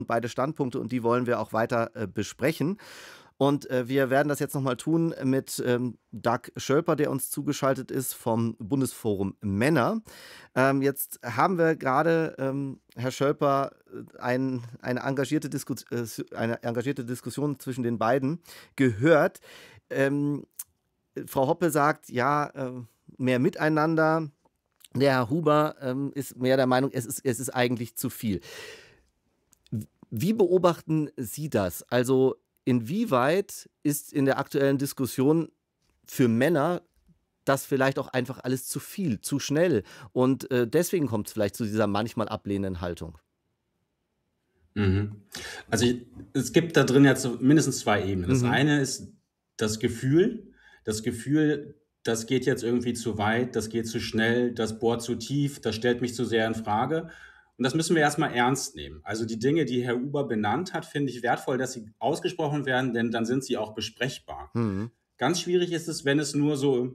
beide Standpunkte und die wollen wir auch weiter besprechen. Und wir werden das jetzt nochmal tun mit Doug Schölper, der uns zugeschaltet ist vom Bundesforum Männer. Jetzt haben wir gerade, Herr Schölper, eine engagierte Diskussion zwischen den beiden gehört. Ähm, Frau Hoppe sagt, ja, mehr Miteinander. Der Herr Huber ist mehr der Meinung, es ist eigentlich zu viel. Wie beobachten Sie das? Also inwieweit ist in der aktuellen Diskussion für Männer das vielleicht auch einfach alles zu viel, zu schnell? Und deswegen kommt es vielleicht zu dieser manchmal ablehnenden Haltung. Mhm. Also es gibt da drin jetzt so mindestens zwei Ebenen. Das Mhm. eine ist das Gefühl, das geht jetzt irgendwie zu weit, das geht zu schnell, das bohrt zu tief, das stellt mich zu sehr in Frage. Und das müssen wir erstmal ernst nehmen. Also die Dinge, die Herr Huber benannt hat, finde ich wertvoll, dass sie ausgesprochen werden, denn dann sind sie auch besprechbar. Mhm. Ganz schwierig ist es, wenn es nur so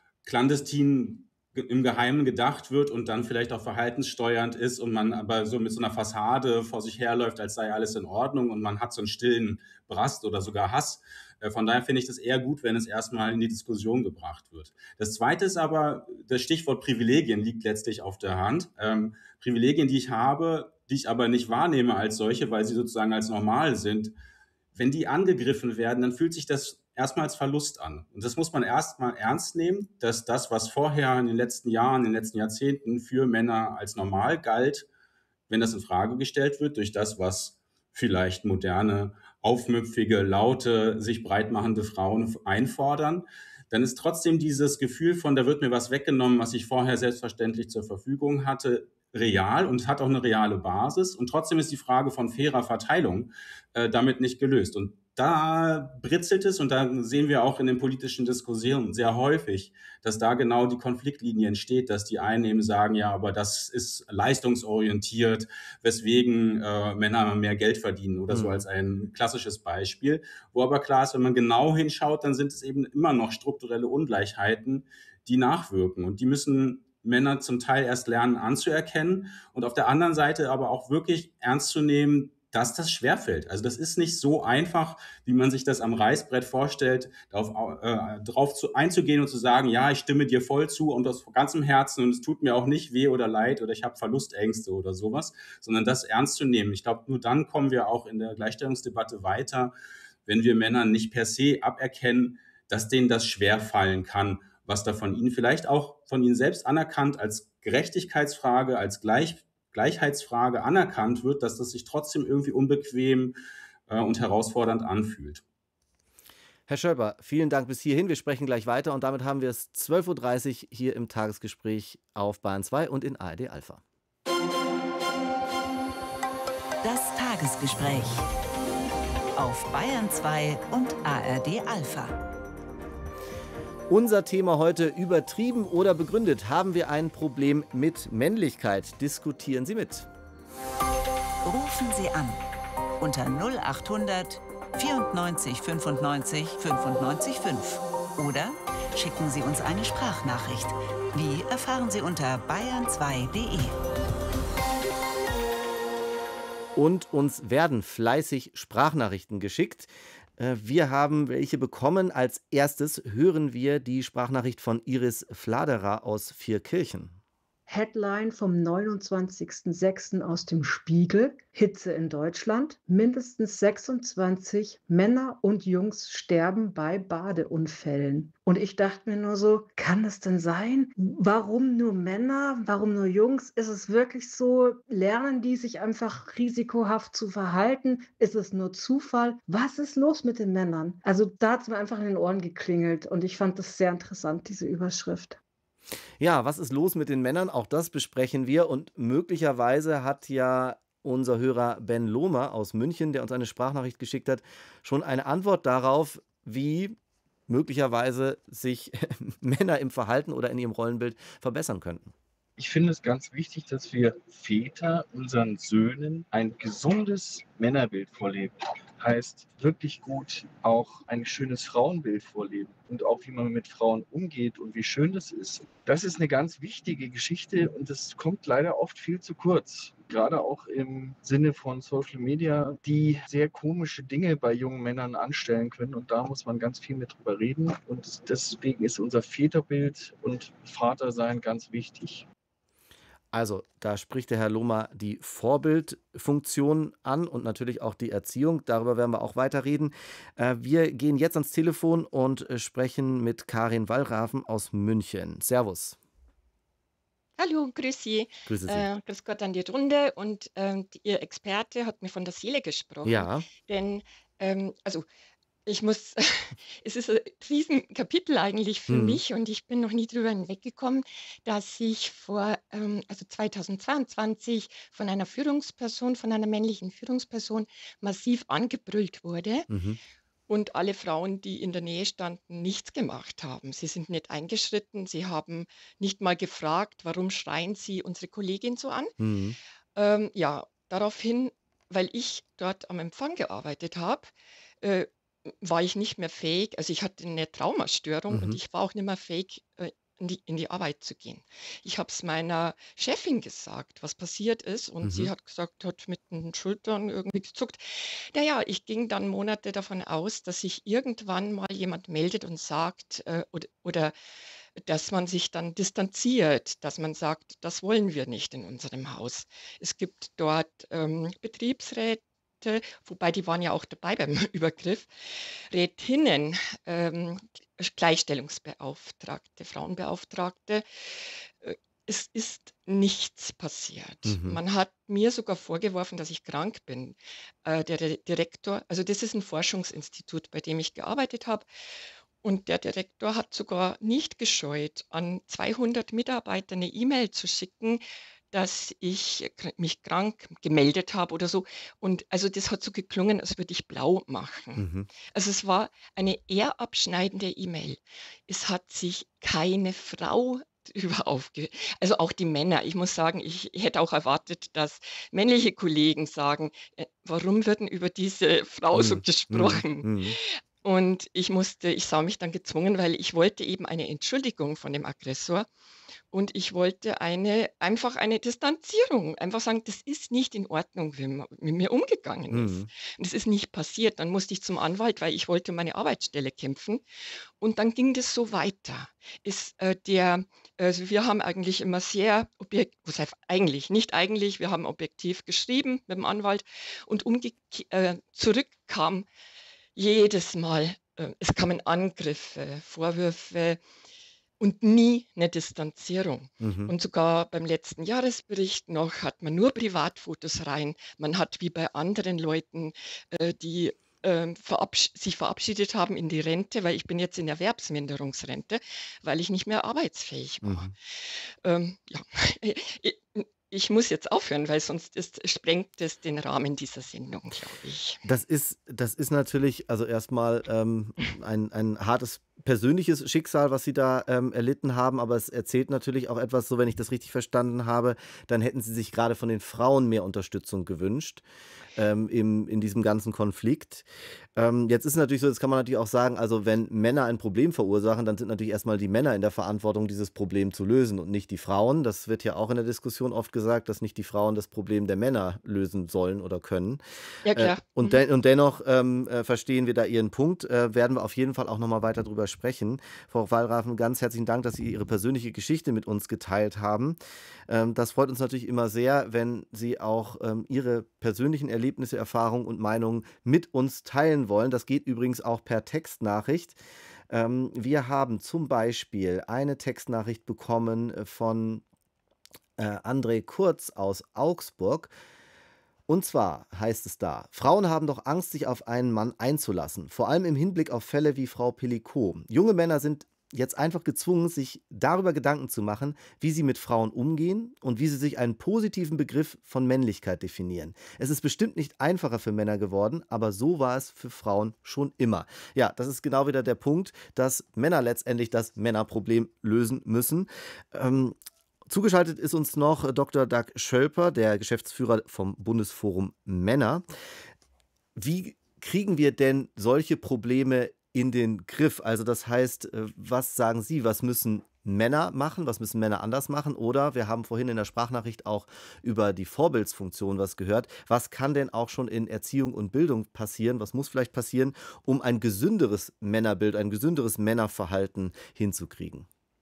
clandestin im Geheimen gedacht wird und dann vielleicht auch verhaltenssteuernd ist und man aber so mit so einer Fassade vor sich herläuft, als sei alles in Ordnung und man hat so einen stillen Brast oder sogar Hass. Von daher finde ich das eher gut, wenn es erstmal in die Diskussion gebracht wird. Das Zweite ist aber, das Stichwort Privilegien liegt letztlich auf der Hand. Privilegien, die ich habe, die ich aber nicht wahrnehme als solche, weil sie sozusagen als normal sind, wenn die angegriffen werden, dann fühlt sich das erstmal als Verlust an. Und das muss man erstmal ernst nehmen, dass das, was vorher in den letzten Jahren, in den letzten Jahrzehnten für Männer als normal galt, wenn das in Frage gestellt wird durch das, was vielleicht moderne, aufmüpfige, laute, sich breitmachende Frauen einfordern, dann ist trotzdem dieses Gefühl von, da wird mir was weggenommen, was ich vorher selbstverständlich zur Verfügung hatte, real und hat auch eine reale Basis. Und trotzdem ist die Frage von fairer Verteilung damit nicht gelöst. Und da britzelt es und da sehen wir auch in den politischen Diskussionen sehr häufig, dass da genau die Konfliktlinie entsteht, dass die einen eben sagen, ja, aber das ist leistungsorientiert, weswegen Männer mehr Geld verdienen oder so als Mhm. ein klassisches Beispiel. Wo aber klar ist, wenn man genau hinschaut, dann sind es eben immer noch strukturelle Ungleichheiten, die nachwirken und die müssen Männer zum Teil erst lernen anzuerkennen und auf der anderen Seite aber auch wirklich ernst zu nehmen, dass das schwerfällt. Also das ist nicht so einfach, wie man sich das am Reißbrett vorstellt, einzugehen und zu sagen, ja, ich stimme dir voll zu und aus ganzem Herzen und es tut mir auch nicht weh oder leid oder ich habe Verlustängste oder sowas, sondern das ernst zu nehmen. Ich glaube, nur dann kommen wir auch in der Gleichstellungsdebatte weiter, wenn wir Männern nicht per se aberkennen, dass denen das schwer fallen kann, was da von ihnen vielleicht auch von ihnen selbst anerkannt als Gerechtigkeitsfrage, als Gleichheitsfrage anerkannt wird, dass das sich trotzdem irgendwie unbequem und herausfordernd anfühlt. Herr Schölper, vielen Dank bis hierhin. Wir sprechen gleich weiter und damit haben wir es 12:30 Uhr hier im Tagesgespräch auf Bayern 2 und in ARD Alpha. Das Tagesgespräch auf Bayern 2 und ARD Alpha. Unser Thema heute: Übertrieben oder begründet? Haben wir ein Problem mit Männlichkeit? Diskutieren Sie mit. Rufen Sie an unter 0800 94 95 95 5 oder schicken Sie uns eine Sprachnachricht. Wie erfahren Sie unter bayern2.de. Und uns werden fleißig Sprachnachrichten geschickt. Wir haben welche bekommen. Als erstes hören wir die Sprachnachricht von Iris Fladerer aus Vierkirchen. Headline vom 29.06. aus dem Spiegel: Hitze in Deutschland. Mindestens 26 Männer und Jungs sterben bei Badeunfällen. Und ich dachte mir nur so, kann es denn sein? Warum nur Männer? Warum nur Jungs? Ist es wirklich so? Lernen die sich einfach risikohaft zu verhalten? Ist es nur Zufall? Was ist los mit den Männern? Also da hat es mir einfach in den Ohren geklingelt und ich fand das sehr interessant, diese Überschrift. Ja, was ist los mit den Männern? Auch das besprechen wir. Und möglicherweise hat ja unser Hörer Ben Lohmer aus München, der uns eine Sprachnachricht geschickt hat, schon eine Antwort darauf, wie möglicherweise sich Männer im Verhalten oder in ihrem Rollenbild verbessern könnten. Ich finde es ganz wichtig, dass wir Väter unseren Söhnen ein gesundes Männerbild vorleben. heißt wirklich gut auch ein schönes Frauenbild vorleben und auch wie man mit Frauen umgeht und wie schön das ist. Das ist eine ganz wichtige Geschichte und das kommt leider oft viel zu kurz. Gerade auch im Sinne von Social Media, die sehr komische Dinge bei jungen Männern anstellen können. Und da muss man ganz viel mit drüber reden. Und deswegen ist unser Väterbild und Vatersein ganz wichtig. Also, da spricht der Herr Lohmer die Vorbildfunktion an und natürlich auch die Erziehung. Darüber werden wir auch weiter reden. Wir gehen jetzt ans Telefon und sprechen mit Karin Wallrafen aus München. Servus. Hallo, grüß Sie. Grüße Sie. Grüß Gott an die Runde. Und Ihr Experte hat mir von der Seele gesprochen. Ja. Denn, also ich muss, es ist ein Riesenkapitel eigentlich für Mhm. mich und ich bin noch nie drüber hinweggekommen, dass ich also 2022 von einer Führungsperson, von einer männlichen Führungsperson massiv angebrüllt wurde Mhm. und alle Frauen, die in der Nähe standen, nichts gemacht haben. Sie sind nicht eingeschritten, sie haben nicht mal gefragt, warum schreien Sie unsere Kollegin so an? Mhm. Ja, daraufhin, weil ich dort am Empfang gearbeitet habe, äh, war ich nicht mehr fähig. Also ich hatte eine Traumastörung und Mhm. ich war auch nicht mehr fähig, in die Arbeit zu gehen. Ich habe es meiner Chefin gesagt, was passiert ist, und sie Mhm. hat gesagt, hat mit den Schultern irgendwie gezuckt. Naja, ich ging dann Monate davon aus, dass sich irgendwann mal jemand meldet und sagt, oder dass man sich dann distanziert, dass man sagt, das wollen wir nicht in unserem Haus. Es gibt dort Betriebsräte, wobei die waren ja auch dabei beim Übergriff, Rätinnen, Gleichstellungsbeauftragte, Frauenbeauftragte. Es ist nichts passiert. Mhm. Man hat mir sogar vorgeworfen, dass ich krank bin. Der Direktor, also das ist ein Forschungsinstitut, bei dem ich gearbeitet habe. Und der Direktor hat sogar nicht gescheut, an 200 Mitarbeiter eine E-Mail zu schicken, dass ich mich krank gemeldet habe oder so. Und also das hat so geklungen, als würde ich blau machen. Mhm. Also es war eine eher abschneidende E-Mail. Es hat sich keine Frau drüber also auch die Männer. Ich muss sagen, ich hätte auch erwartet, dass männliche Kollegen sagen, warum wird denn über diese Frau so Mhm. Mhm. gesprochen? Mhm. Und ich sah mich dann gezwungen, weil ich wollte eben eine Entschuldigung von dem Aggressor und ich wollte einfach eine Distanzierung, einfach sagen, das ist nicht in Ordnung, wie man mit mir umgegangen ist. Mhm. Und das ist nicht passiert. Dann musste ich zum Anwalt, weil ich wollte um meine Arbeitsstelle kämpfen. Und dann ging das so weiter. Also wir haben eigentlich immer sehr was heißt eigentlich, nicht eigentlich, wir haben objektiv geschrieben mit dem Anwalt und zurück kam jedes Mal, es kamen Angriffe, Vorwürfe und nie eine Distanzierung. Mhm. Und sogar beim letzten Jahresbericht noch hat man nur Privatfotos rein. Man hat wie bei anderen Leuten, die sich verabschiedet haben in die Rente, weil ich bin jetzt in Erwerbsminderungsrente, weil ich nicht mehr arbeitsfähig war. Ja, ich muss jetzt aufhören, weil sonst sprengt es den Rahmen dieser Sendung, glaube ich. Das ist natürlich, also erstmal ein hartes persönliches Schicksal, was Sie da erlitten haben, aber es erzählt natürlich auch etwas, so wenn ich das richtig verstanden habe, dann hätten Sie sich gerade von den Frauen mehr Unterstützung gewünscht in diesem ganzen Konflikt. Jetzt ist es natürlich so, das kann man natürlich auch sagen, also wenn Männer ein Problem verursachen, dann sind natürlich erstmal die Männer in der Verantwortung, dieses Problem zu lösen und nicht die Frauen. Das wird ja auch in der Diskussion oft gesagt, dass nicht die Frauen das Problem der Männer lösen sollen oder können. Ja, klar. Und dennoch verstehen wir da Ihren Punkt, werden wir auf jeden Fall auch nochmal weiter drüber sprechen. Frau Wallrafen, ganz herzlichen Dank, dass Sie Ihre persönliche Geschichte mit uns geteilt haben. Das freut uns natürlich immer sehr, wenn Sie auch Ihre persönlichen Erlebnisse, Erfahrungen und Meinungen mit uns teilen wollen. Das geht übrigens auch per Textnachricht. Wir haben zum Beispiel eine Textnachricht bekommen von André Kurz aus Augsburg. Und zwar heißt es da: Frauen haben doch Angst, sich auf einen Mann einzulassen, vor allem im Hinblick auf Fälle wie Frau Pellicot. Junge Männer sind jetzt einfach gezwungen, sich darüber Gedanken zu machen, wie sie mit Frauen umgehen und wie sie sich einen positiven Begriff von Männlichkeit definieren. Es ist bestimmt nicht einfacher für Männer geworden, aber so war es für Frauen schon immer. Ja, das ist genau wieder der Punkt, dass Männer letztendlich das Männerproblem lösen müssen. Zugeschaltet ist uns noch Dr. Dag Schölper, der Geschäftsführer vom Bundesforum Männer. Wie kriegen wir denn solche Probleme in den Griff? Also das heißt, was sagen Sie, was müssen Männer machen, was müssen Männer anders machen? Oder wir haben vorhin in der Sprachnachricht auch über die Vorbildsfunktion was gehört. Was kann denn auch schon in Erziehung und Bildung passieren? Was muss vielleicht passieren, um ein gesünderes Männerbild, ein gesünderes Männerverhalten hinzukriegen?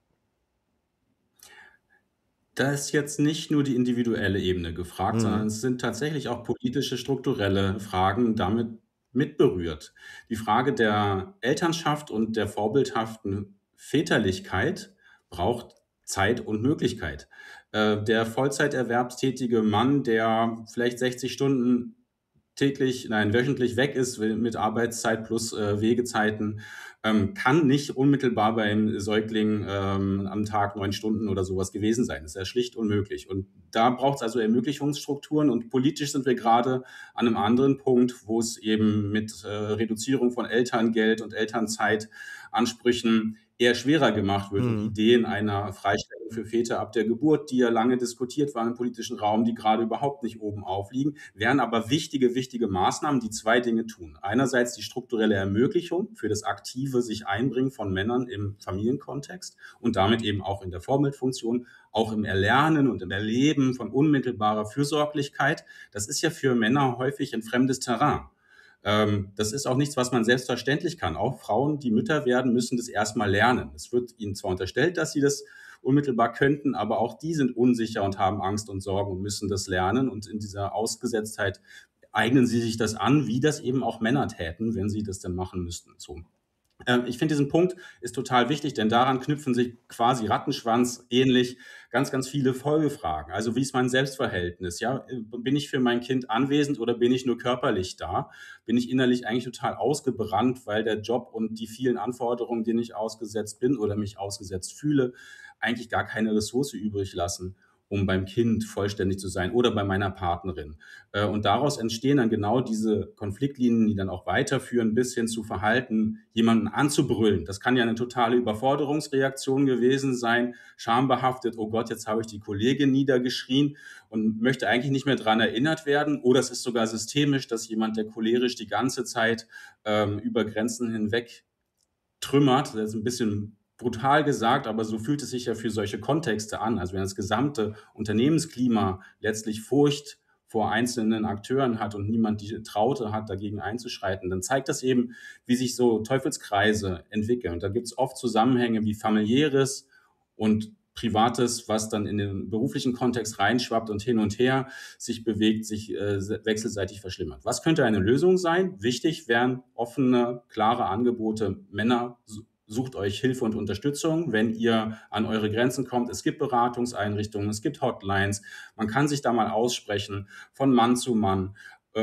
Da ist jetzt nicht nur die individuelle Ebene gefragt, sondern es sind tatsächlich auch politische, strukturelle Fragen damit mitberührt. Die Frage der Elternschaft und der vorbildhaften Väterlichkeit braucht Zeit und Möglichkeit. Der Vollzeiterwerbstätige Mann, der vielleicht 60 Stunden wöchentlich weg ist mit Arbeitszeit plus Wegezeiten, kann nicht unmittelbar beim Säugling am Tag 9 Stunden oder sowas gewesen sein. Das ist ja schlicht unmöglich. Und da braucht es also Ermöglichungsstrukturen. Und politisch sind wir gerade an einem anderen Punkt, wo es eben mit Reduzierung von Elterngeld und Elternzeitansprüchen eher schwerer gemacht wird. Und Ideen einer Freistellung für Väter ab der Geburt, die ja lange diskutiert waren im politischen Raum, die gerade überhaupt nicht oben aufliegen, wären aber wichtige Maßnahmen, die zwei Dinge tun. Einerseits die strukturelle Ermöglichung für das aktive sich einbringen von Männern im Familienkontext und damit eben auch in der Vorbildfunktion, auch im Erlernen und im Erleben von unmittelbarer Fürsorglichkeit. Das ist ja für Männer häufig ein fremdes Terrain. Das ist auch nichts, was man selbstverständlich kann. Auch Frauen, die Mütter werden, müssen das erstmal lernen. Es wird ihnen zwar unterstellt, dass sie das unmittelbar könnten, aber auch die sind unsicher und haben Angst und Sorgen und müssen das lernen. Und in dieser Ausgesetztheit eignen sie sich das an, wie das eben auch Männer täten, wenn sie das denn machen müssten. So. Ich finde, diesen Punkt ist total wichtig, denn daran knüpfen sich quasi Rattenschwanz ähnlich ganz viele Folgefragen. Also wie ist mein Selbstverhältnis? Ja, bin ich für mein Kind anwesend oder bin ich nur körperlich da? Bin ich innerlich eigentlich total ausgebrannt, weil der Job und die vielen Anforderungen, denen ich ausgesetzt bin oder mich ausgesetzt fühle, eigentlich gar keine Ressource übrig lassen, um beim Kind vollständig zu sein oder bei meiner Partnerin. Und daraus entstehen dann genau diese Konfliktlinien, die dann auch weiterführen bis hin zu Verhalten, jemanden anzubrüllen. Das kann ja eine totale Überforderungsreaktion gewesen sein, schambehaftet, oh Gott, jetzt habe ich die Kollegin niedergeschrien und möchte eigentlich nicht mehr daran erinnert werden. Oder es ist sogar systemisch, dass jemand, der cholerisch die ganze Zeit über Grenzen hinweg trümmert, das ist ein bisschen brutal gesagt, aber so fühlt es sich ja für solche Kontexte an. Also wenn das gesamte Unternehmensklima letztlich Furcht vor einzelnen Akteuren hat und niemand die Traute hat, dagegen einzuschreiten, dann zeigt das eben, wie sich so Teufelskreise entwickeln. Und da gibt es oft Zusammenhänge wie familiäres und Privates, was dann in den beruflichen Kontext reinschwappt und hin und her sich bewegt, sich wechselseitig verschlimmert. Was könnte eine Lösung sein? Wichtig wären offene, klare Angebote. Männer, sucht euch Hilfe und Unterstützung, wenn ihr an eure Grenzen kommt. Es gibt Beratungseinrichtungen, es gibt Hotlines. Man kann sich da mal aussprechen, von Mann zu Mann,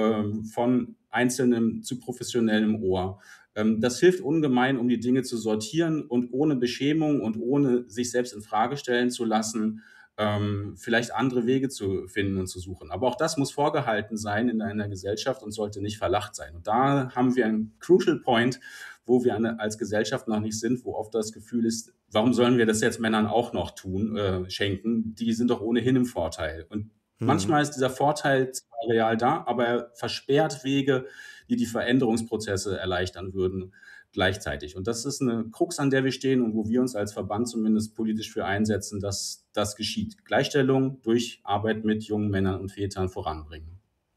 von Einzelnem zu professionellem Ohr. Das hilft ungemein, um die Dinge zu sortieren und ohne Beschämung und ohne sich selbst in Frage stellen zu lassen, vielleicht andere Wege zu finden und zu suchen. Aber auch das muss vorgehalten sein in einer Gesellschaft und sollte nicht verlacht sein. Und da haben wir einen Crucial Point, wo wir als Gesellschaft noch nicht sind, wo oft das Gefühl ist, warum sollen wir das jetzt Männern auch noch schenken? Die sind doch ohnehin im Vorteil. Und manchmal ist dieser Vorteil zwar real da, aber er versperrt Wege, die die Veränderungsprozesse erleichtern würden, gleichzeitig. Und das ist eine Krux, an der wir stehen und wo wir uns als Verband zumindest politisch für einsetzen, dass das geschieht. Gleichstellung durch Arbeit mit jungen Männern und Vätern voranbringen.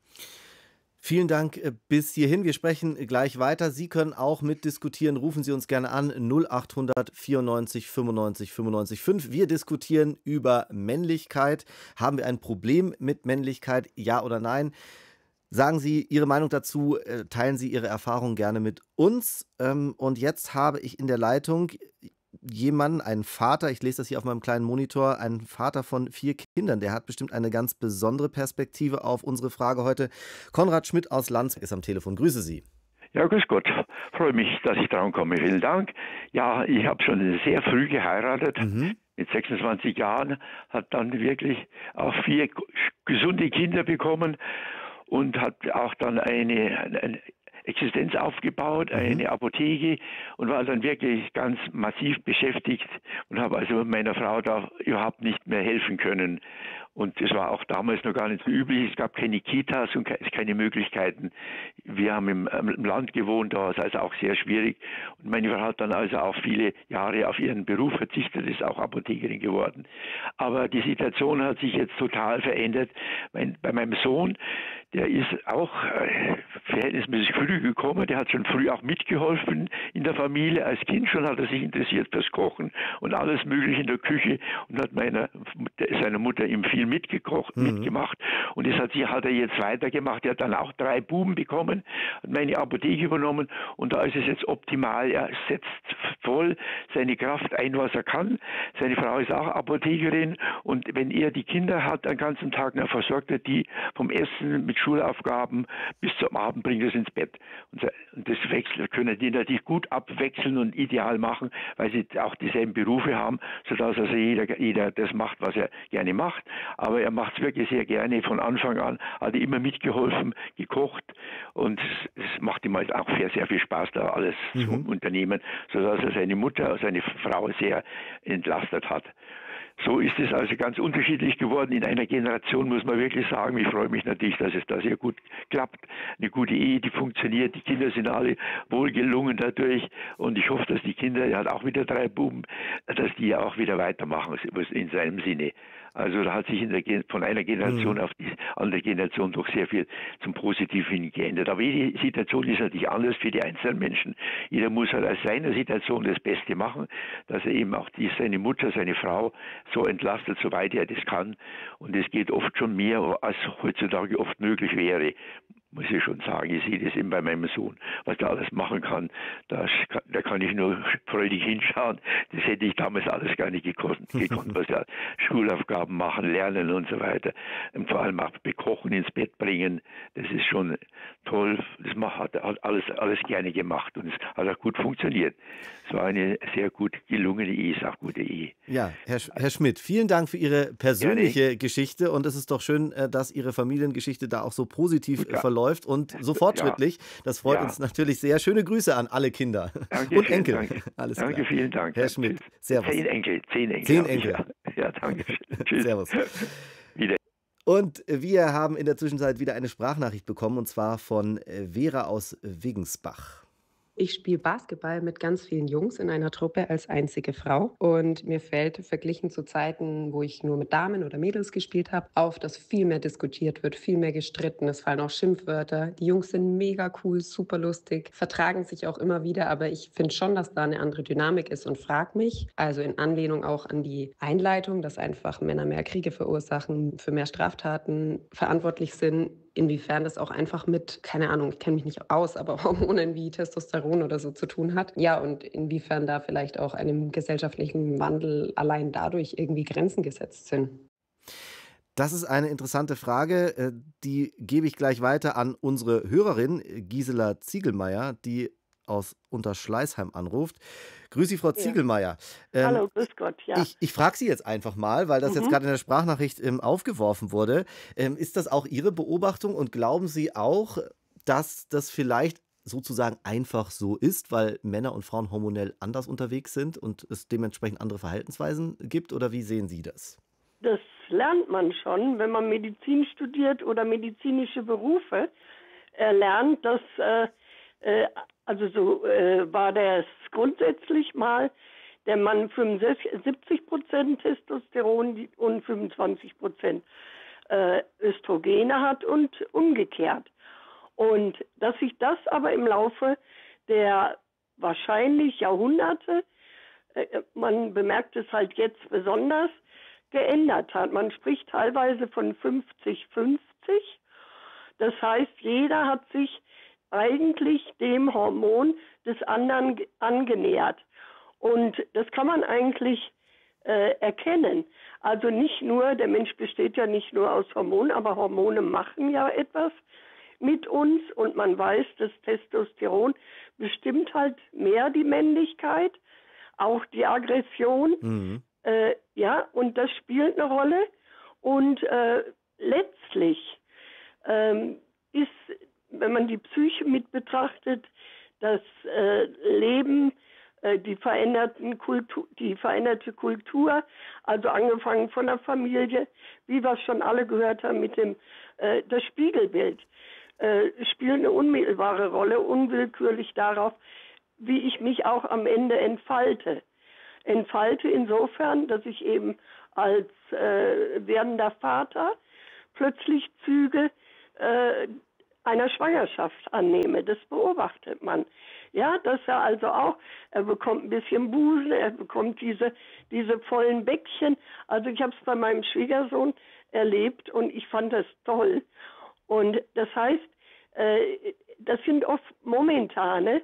Vielen Dank bis hierhin. Wir sprechen gleich weiter. Sie können auch mitdiskutieren. Rufen Sie uns gerne an 0800 94 95 95 5. Wir diskutieren über Männlichkeit. Haben wir ein Problem mit Männlichkeit? Ja oder nein? Sagen Sie Ihre Meinung dazu, teilen Sie Ihre Erfahrungen gerne mit uns. Und jetzt habe ich in der Leitung jemanden, einen Vater, ich lese das hier auf meinem kleinen Monitor, einen Vater von 4 Kindern. Der hat bestimmt eine ganz besondere Perspektive auf unsere Frage heute. Konrad Schmidt aus Landsberg ist am Telefon. Grüße Sie. Ja, grüß Gott. Freue mich, dass ich dran komme. Vielen Dank. Ja, ich habe schon sehr früh geheiratet. Mit 26 Jahren, hat dann wirklich auch 4 gesunde Kinder bekommen und hat auch dann eine Existenz aufgebaut, eine Apotheke und war dann wirklich ganz massiv beschäftigt und habe also meiner Frau da überhaupt nicht mehr helfen können. Und das war auch damals noch gar nicht so üblich. Es gab keine Kitas und keine Möglichkeiten. Wir haben im Land gewohnt, da war es also auch sehr schwierig. Und meine Frau hat dann also auch viele Jahre auf ihren Beruf verzichtet, ist auch Apothekerin geworden. Aber die Situation hat sich jetzt total verändert. Bei meinem Sohn, der ist auch verhältnismäßig früh gekommen, der hat schon früh auch mitgeholfen in der Familie. Als Kind schon hat er sich interessiert fürs Kochen und alles Mögliche in der Küche und hat seiner Mutter ihm viel mitgemacht. Und das hat er jetzt weitergemacht. Er hat dann auch 3 Buben bekommen, hat meine Apotheke übernommen und da ist es jetzt optimal. Er setzt voll seine Kraft ein, was er kann. Seine Frau ist auch Apothekerin und wenn er die Kinder hat, den ganzen Tag, dann versorgt er die vom Essen mit Schulaufgaben bis zum Abend, bringt er es ins Bett. Und das können die natürlich gut abwechseln und ideal machen, weil sie auch dieselben Berufe haben, sodass also jeder das macht, was er gerne macht. Aber er macht es wirklich sehr gerne. Von Anfang an hat er immer mitgeholfen, gekocht und es macht ihm halt auch sehr, sehr viel Spaß, da alles zu unternehmen, sodass er seine Mutter, seine Frau sehr entlastet hat. So ist es also ganz unterschiedlich geworden. In einer Generation muss man wirklich sagen, ich freue mich natürlich, dass es da sehr gut klappt. Eine gute Ehe, die funktioniert. Die Kinder sind alle wohlgelungen dadurch. Und ich hoffe, dass die Kinder, er hat auch wieder 3 Buben, dass die ja auch wieder weitermachen in seinem Sinne. Also da hat sich von einer Generation auf die andere Generation doch sehr viel zum Positiven geändert. Aber jede Situation ist natürlich anders für die einzelnen Menschen. Jeder muss halt aus seiner Situation das Beste machen, dass er eben auch seine Mutter, seine Frau so entlastet, soweit er das kann. Und es geht oft schon mehr, als heutzutage oft möglich wäre. Muss ich schon sagen, ich sehe das eben bei meinem Sohn, was der alles machen kann. Da kann ich nur freudig hinschauen. Das hätte ich damals alles gar nicht gekonnt, was ja Schulaufgaben machen, lernen und so weiter. Und vor allem auch bekochen, ins Bett bringen. Das ist schon toll. Hat alles gerne gemacht und es hat auch gut funktioniert. Es war eine sehr gut gelungene Ehe, ist auch gute Ehe. Ja, Herr Schmidt, vielen Dank für Ihre persönliche Geschichte und es ist doch schön, dass Ihre Familiengeschichte da auch so positiv verläuft und so fortschrittlich. Das freut uns natürlich sehr. Schöne Grüße an alle Kinder und Enkel. Danke. Alles Danke, klar. vielen Dank. Herr Schmidt, servus. 10 Enkel. 10 Enkel. Ja, danke. Tschüss. Servus. Wieder. Und wir haben in der Zwischenzeit wieder eine Sprachnachricht bekommen und zwar von Vera aus Wiggensbach. Ich spiele Basketball mit ganz vielen Jungs in einer Truppe als einzige Frau. Und mir fällt, verglichen zu Zeiten, wo ich nur mit Damen oder Mädels gespielt habe, auf, dass viel mehr diskutiert wird, viel mehr gestritten. Es fallen auch Schimpfwörter. Die Jungs sind mega cool, super lustig, vertragen sich auch immer wieder. Aber ich finde schon, dass da eine andere Dynamik ist und frage mich, also in Anlehnung auch an die Einleitung, dass einfach Männer mehr Kriege verursachen, für mehr Straftaten verantwortlich sind, inwiefern das auch einfach mit, keine Ahnung, ich kenne mich nicht aus, aber Hormonen wie Testosteron oder so zu tun hat. Ja, und inwiefern da vielleicht auch einem gesellschaftlichen Wandel allein dadurch irgendwie Grenzen gesetzt sind. Das ist eine interessante Frage, die gebe ich gleich weiter an unsere Hörerin Gisela Ziegelmeier, die aus Unterschleißheim anruft. Grüß Sie, Frau Ziegelmeier. Hallo, grüß Gott, ja. Ich frage Sie jetzt einfach mal, weil das jetzt gerade in der Sprachnachricht aufgeworfen wurde. Ist das auch Ihre Beobachtung und glauben Sie auch, dass das vielleicht sozusagen einfach so ist, weil Männer und Frauen hormonell anders unterwegs sind und es dementsprechend andere Verhaltensweisen gibt? Oder wie sehen Sie das? Das lernt man schon, wenn man Medizin studiert oder medizinische Berufe. Lernt, dass war das grundsätzlich mal, der Mann 70% Testosteron und 25% Östrogene hat und umgekehrt. Und dass sich das aber im Laufe der wahrscheinlich Jahrhunderte, man bemerkt es halt jetzt besonders, geändert hat. Man spricht teilweise von 50-50. Das heißt, jeder hat sich eigentlich dem Hormon des anderen angenähert. Und das kann man eigentlich erkennen. Also nicht nur, der Mensch besteht ja nicht nur aus Hormonen, aber Hormone machen ja etwas mit uns und man weiß, das Testosteron bestimmt halt mehr die Männlichkeit, auch die Aggression. Und das spielt eine Rolle. Und letztlich ist, wenn man die Psyche mit betrachtet, das Leben die veränderte Kultur, also angefangen von der Familie, wie wir schon alle gehört haben mit dem das Spiegelbild, spielt eine unmittelbare Rolle, unwillkürlich darauf, wie ich mich auch am Ende entfalte. Entfalte insofern, dass ich eben als werdender Vater plötzlich Züge einer Schwangerschaft annehme. Das beobachtet man. Ja, dass er also auch, er bekommt ein bisschen Busen, er bekommt diese vollen Bäckchen. Also ich habe es bei meinem Schwiegersohn erlebt und ich fand das toll. Und das heißt, das sind oft momentane,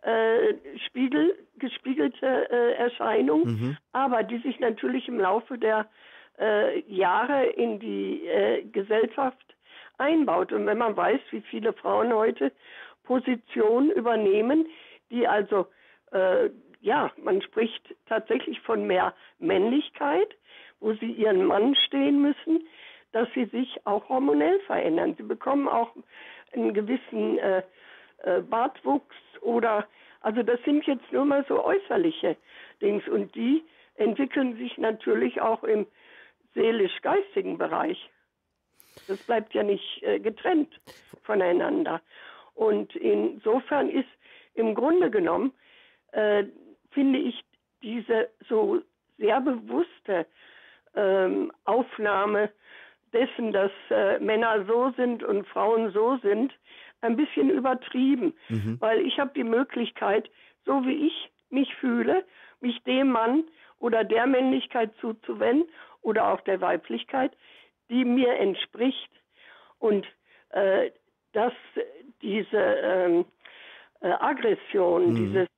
gespiegelte Erscheinungen, aber die sich natürlich im Laufe der Jahre in die Gesellschaft einbaut. Und wenn man weiß, wie viele Frauen heute Positionen übernehmen, die also, man spricht tatsächlich von mehr Männlichkeit, wo sie ihren Mann stehen müssen, dass sie sich auch hormonell verändern. Sie bekommen auch einen gewissen Bartwuchs also das sind jetzt nur mal so äußerliche Dings und die entwickeln sich natürlich auch im seelisch-geistigen Bereich. Das bleibt ja nicht getrennt voneinander. Und insofern ist im Grunde genommen, finde ich, diese so sehr bewusste Aufnahme dessen, dass Männer so sind und Frauen so sind, ein bisschen übertrieben. Weil ich habe die Möglichkeit, so wie ich mich fühle, mich dem Mann oder der Männlichkeit zuzuwenden oder auch der Weiblichkeit, die mir entspricht. Und dass diese Aggression, diese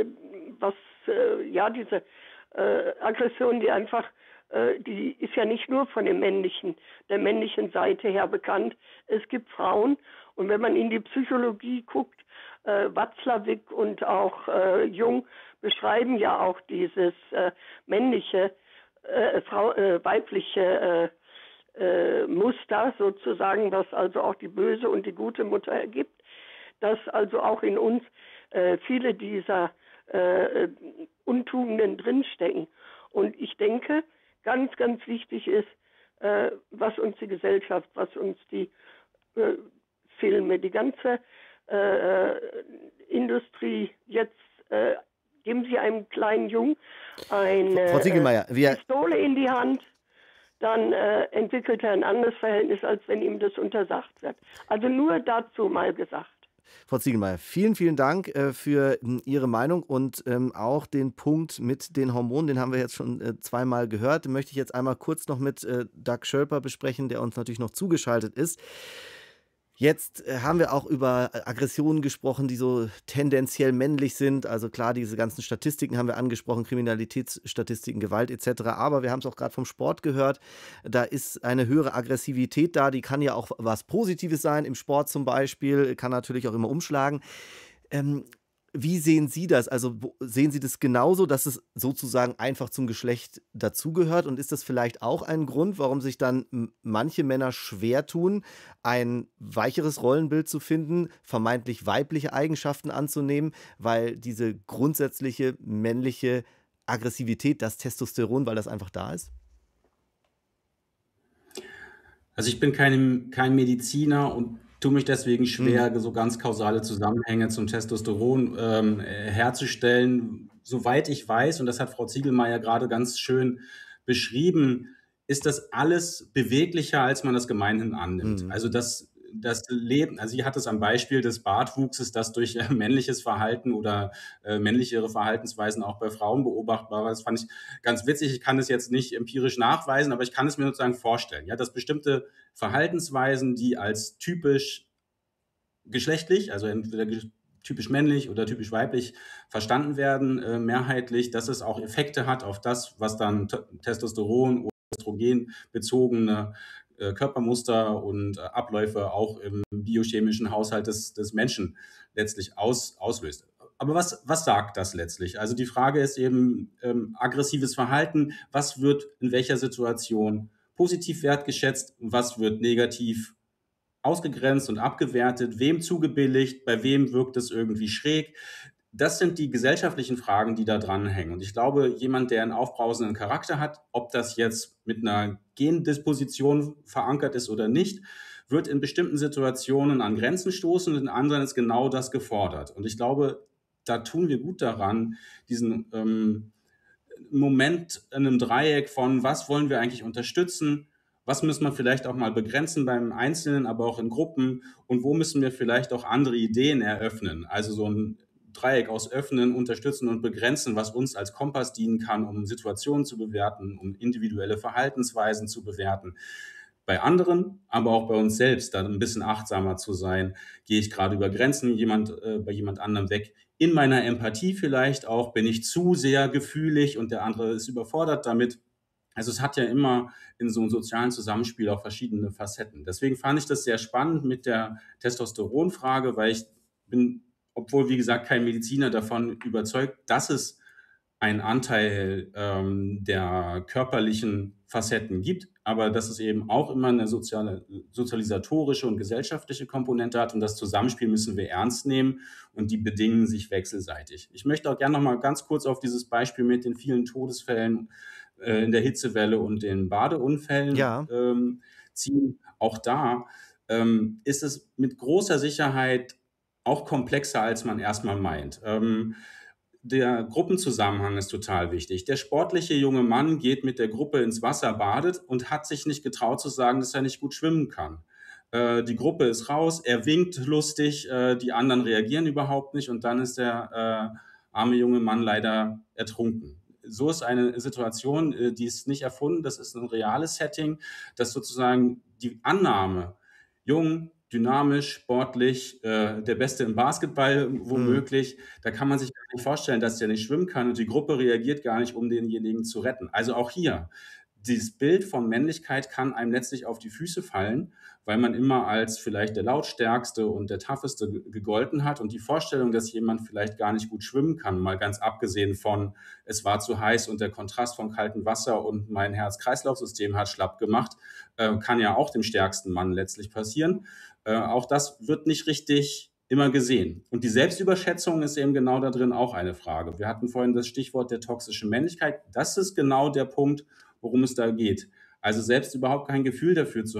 Aggression, die einfach, die ist ja nicht nur von der männlichen Seite her bekannt. Es gibt Frauen, und wenn man in die Psychologie guckt, Watzlawick und auch Jung beschreiben ja auch dieses männliche, weibliche Muster sozusagen, was also auch die böse und die gute Mutter ergibt, dass also auch in uns viele dieser Untugenden drinstecken. Und ich denke, ganz, ganz wichtig ist, was uns die Gesellschaft, was uns die Filme, die ganze Industrie jetzt, geben Sie einem kleinen Jungen eine Frau Ziegelmeier, Pistole in die Hand, dann entwickelt er ein anderes Verhältnis, als wenn ihm das untersagt wird. Also nur dazu mal gesagt. Frau Ziegelmeier, vielen, vielen Dank für Ihre Meinung und auch den Punkt mit den Hormonen, den haben wir jetzt schon zweimal gehört. Den möchte ich jetzt einmal kurz noch mit Doug Schölper besprechen, der uns natürlich noch zugeschaltet ist. Jetzt haben wir auch über Aggressionen gesprochen, die so tendenziell männlich sind. Also klar, diese ganzen Statistiken haben wir angesprochen, Kriminalitätsstatistiken, Gewalt etc. Aber wir haben es auch gerade vom Sport gehört, da ist eine höhere Aggressivität da. Die kann ja auch was Positives sein, im Sport zum Beispiel, kann natürlich auch immer umschlagen. Wie sehen Sie das? Also sehen Sie das genauso, dass es sozusagen einfach zum Geschlecht dazugehört? Und ist das vielleicht auch ein Grund, warum sich dann manche Männer schwer tun, ein weicheres Rollenbild zu finden, vermeintlich weibliche Eigenschaften anzunehmen, weil diese grundsätzliche männliche Aggressivität, das Testosteron, weil das einfach da ist? Also ich bin kein Mediziner und tue mich deswegen schwer, so ganz kausale Zusammenhänge zum Testosteron herzustellen. Soweit ich weiß, und das hat Frau Ziegelmeier gerade ganz schön beschrieben, ist das alles beweglicher, als man das gemeinhin annimmt. Also das Leben, also sie hat es am Beispiel des Bartwuchses, das durch männliches Verhalten oder männlichere Verhaltensweisen auch bei Frauen beobachtbar war. Das fand ich ganz witzig. Ich kann es jetzt nicht empirisch nachweisen, aber ich kann es mir sozusagen vorstellen, ja, dass bestimmte Verhaltensweisen, die als typisch geschlechtlich, also entweder typisch männlich oder typisch weiblich verstanden werden, mehrheitlich, dass es auch Effekte hat auf das, was dann Testosteron oder Östrogen bezogene Körpermuster und Abläufe auch im biochemischen Haushalt des Menschen letztlich auslöst. Aber was sagt das letztlich? Also die Frage ist eben aggressives Verhalten. Was wird in welcher Situation positiv wertgeschätzt? Was wird negativ ausgegrenzt und abgewertet? Wem zugebilligt? Bei wem wirkt es irgendwie schräg? das sind die gesellschaftlichen Fragen, die da dranhängen. Und ich glaube, jemand, der einen aufbrausenden Charakter hat, ob das jetzt mit einer Gendisposition verankert ist oder nicht, wird in bestimmten Situationen an Grenzen stoßen und in anderen ist genau das gefordert. Und ich glaube, da tun wir gut daran, diesen Moment in einem Dreieck von, was wollen wir eigentlich unterstützen, was müssen wir vielleicht auch mal begrenzen beim Einzelnen, aber auch in Gruppen und wo müssen wir vielleicht auch andere Ideen eröffnen. Also so ein Dreieck aus öffnen, unterstützen und begrenzen, was uns als Kompass dienen kann, um Situationen zu bewerten, um individuelle Verhaltensweisen zu bewerten. Bei anderen, aber auch bei uns selbst, dann ein bisschen achtsamer zu sein. Gehe ich gerade über Grenzen bei jemand anderem weg? In meiner Empathie vielleicht auch, bin ich zu sehr gefühlig und der andere ist überfordert damit. Also es hat ja immer in so einem sozialen Zusammenspiel auch verschiedene Facetten. Deswegen fand ich das sehr spannend mit der Testosteronfrage, weil ich bin, obwohl wie gesagt kein Mediziner, davon überzeugt, dass es einen Anteil der körperlichen Facetten gibt, aber dass es eben auch immer eine sozialisatorische und gesellschaftliche Komponente hat und das Zusammenspiel müssen wir ernst nehmen und die bedingen sich wechselseitig. Ich möchte auch gerne noch mal ganz kurz auf dieses Beispiel mit den vielen Todesfällen in der Hitzewelle und den Badeunfällen ziehen. Auch da ist es mit großer Sicherheit auch komplexer, als man erstmal meint. Der Gruppenzusammenhang ist total wichtig. Der sportliche junge Mann geht mit der Gruppe ins Wasser, badet und hat sich nicht getraut zu sagen, dass er nicht gut schwimmen kann. Die Gruppe ist raus, er winkt lustig, die anderen reagieren überhaupt nicht und dann ist der arme junge Mann leider ertrunken. So ist eine Situation, die ist nicht erfunden, das ist ein reales Setting, dass sozusagen die Annahme, jung, dynamisch, sportlich, der Beste im Basketball womöglich. Da kann man sich gar nicht vorstellen, dass der nicht schwimmen kann und die Gruppe reagiert gar nicht, um denjenigen zu retten. Also auch hier, dieses Bild von Männlichkeit kann einem letztlich auf die Füße fallen, weil man immer als vielleicht der Lautstärkste und der Tougheste gegolten hat und die Vorstellung, dass jemand vielleicht gar nicht gut schwimmen kann, mal ganz abgesehen von, es war zu heiß und der Kontrast vom kalten Wasser und mein Herz-Kreislauf-System hat schlapp gemacht, kann ja auch dem stärksten Mann letztlich passieren. Auch das wird nicht richtig immer gesehen. Und die Selbstüberschätzung ist eben genau da drin auch eine Frage. Wir hatten vorhin das Stichwort der toxischen Männlichkeit. Das ist genau der Punkt, worum es da geht. Also selbst überhaupt kein Gefühl dafür zu